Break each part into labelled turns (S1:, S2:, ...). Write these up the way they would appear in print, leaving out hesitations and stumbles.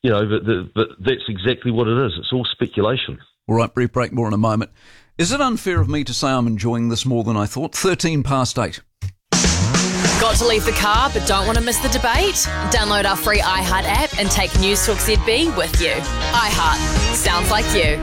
S1: but that's exactly what it is. It's all speculation.
S2: All right, brief break, more in a moment. Is it unfair of me to say I'm enjoying this more than I thought? 8:13.
S3: Got to leave the car but don't want to miss the debate? Download our free iHeart app and take News Talk ZB with you. iHeart. Sounds like you.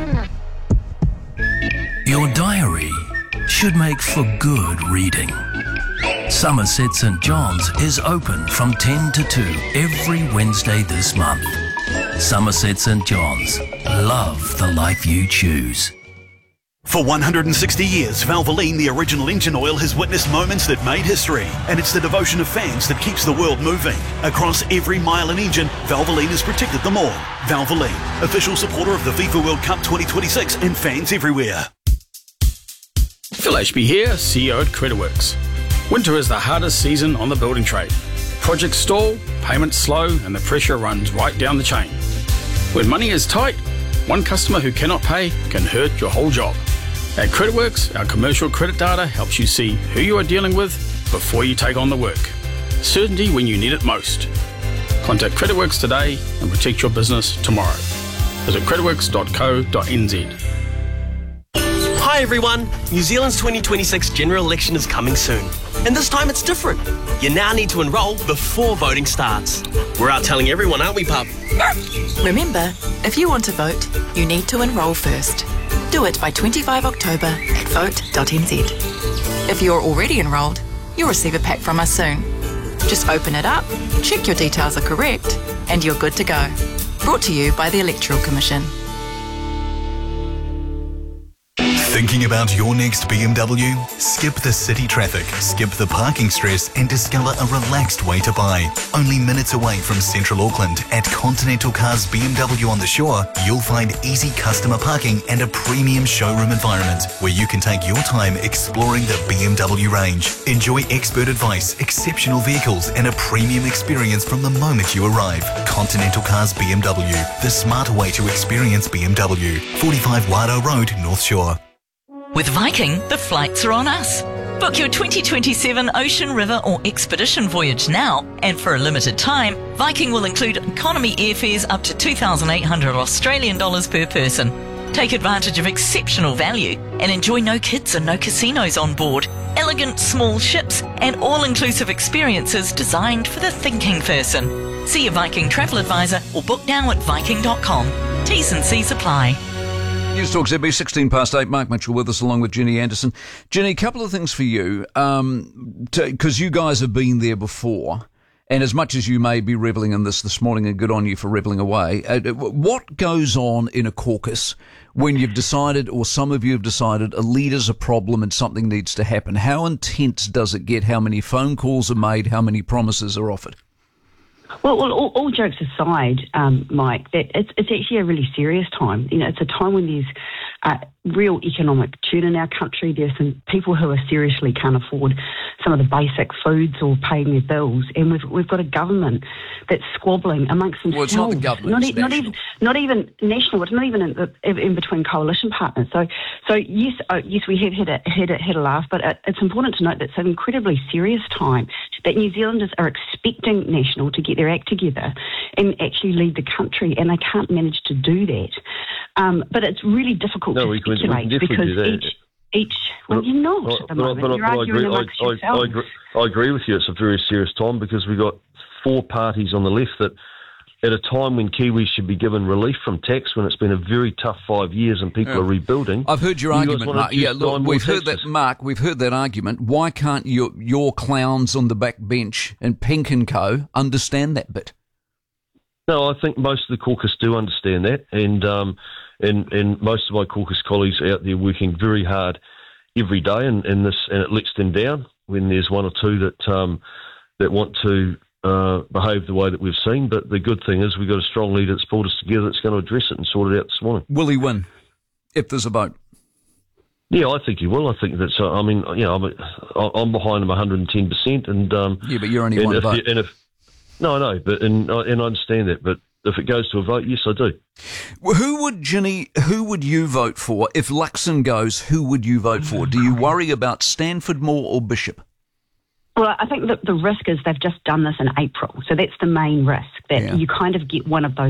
S4: Your diary should make for good reading. Somerset St John's is open from 10 to 2 every Wednesday this month. Somerset St John's. Love the life you choose.
S5: For 160 years, Valvoline, the original engine oil, has witnessed moments that made history. And it's the devotion of fans that keeps the world moving. Across every mile and engine, Valvoline has protected them all. Valvoline, official supporter of the FIFA World Cup 2026 and fans everywhere.
S6: Phil Ashby here, CEO at Creditworks. Winter is the hardest season on the building trade. Projects stall, payments slow, and the pressure runs right down the chain. When money is tight, one customer who cannot pay can hurt your whole job. At Creditworks, our commercial credit data helps you see who you are dealing with before you take on the work. Certainty when you need it most. Contact Creditworks today and protect your business tomorrow. Visit creditworks.co.nz.
S7: Hi everyone, New Zealand's 2026 general election is coming soon. And this time it's different. You now need to enrol before voting starts. We're out telling everyone, aren't we, pup?
S8: Remember, if you want to vote, you need to enrol first. Do it by 25 October at vote.nz. If you're already enrolled, you'll receive a pack from us soon. Just open it up, check your details are correct, and you're good to go. Brought to you by the Electoral Commission.
S5: Thinking about your next BMW? Skip the city traffic, skip the parking stress, and discover a relaxed way to buy. Only minutes away from Central Auckland at Continental Cars BMW on the Shore, you'll find easy customer parking and a premium showroom environment where you can take your time exploring the BMW range. Enjoy expert advice, exceptional vehicles, and a premium experience from the moment you arrive. Continental Cars BMW, the smarter way to experience BMW. 45 Wado Road, North Shore.
S9: With Viking, the flights are on us. Book your 2027 ocean, river or expedition voyage now, and for a limited time, Viking will include economy airfares up to 2,800 Australian dollars per person. Take advantage of exceptional value and enjoy no kids and no casinos on board, elegant small ships and all-inclusive experiences designed for the thinking person. See your Viking travel advisor or book now at viking.com. T's and C's apply.
S2: News Talk ZB, 8:16. Mark Mitchell with us along with Jenny Anderson. Jenny, a couple of things for you, because you guys have been there before, and as much as you may be revelling in this morning, and good on you for revelling away, what goes on in a caucus when you've decided, or some of you have decided, a leader's a problem and something needs to happen? How intense does it get? How many phone calls are made? How many promises are offered?
S10: Well, all jokes aside, Mike, it's actually a really serious time. It's a time when there's real economic churn in our country. There's some people who seriously can't afford some of the basic foods or paying their bills, and we've got a government that's squabbling amongst themselves.
S2: Well, it's not the government.
S10: Not even national. It's not even in between coalition partners. So yes, we have had a laugh, but it's important to note that it's an incredibly serious time. That New Zealanders are expecting National to get their act together and actually lead the country, and they can't manage to do that. But it's really difficult to speculate because each well, you're not at the moment. You're arguing amongst yourselves.
S1: I agree with you. It's a very serious time because we've got four parties on the left that, at a time when Kiwis should be given relief from tax, when it's been a very tough 5 years and people are rebuilding.
S2: I've heard your argument, Mark. Yeah, look, we've heard that, Mark. We've heard that argument. Why can't your clowns on the back bench and Pink and Co. understand that bit?
S1: No, I think most of the caucus do understand that, and most of my caucus colleagues are out there working very hard every day, and it lets them down when there's one or two that want to behave the way that we've seen. But the good thing is we've got a strong leader that's pulled us together that's going to address it and sort it out this morning.
S2: Will he win if there's a vote?
S1: Yeah, I think he will. I think that's. I'm behind him 110%. And
S2: yeah, but you're only one vote.
S1: No, I know, and I understand that. But if it goes to a vote, yes, I do.
S2: Well, who would you vote for if Luxon goes? Who would you vote for? Do you worry about Stanford more or Bishop?
S10: Well, I think that the risk is they've just done this in April. So that's the main risk, that you kind of get one of those